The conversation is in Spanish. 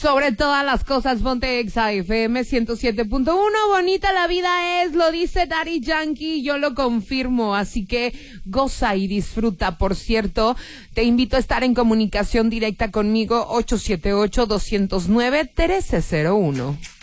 Sobre todas las cosas, ponte Exa FM 107.1. Bonita la vida es, lo dice Daddy Yankee, yo lo confirmo. Así que goza y disfruta. Por cierto, te invito a estar en comunicación directa conmigo, 878-209-1301.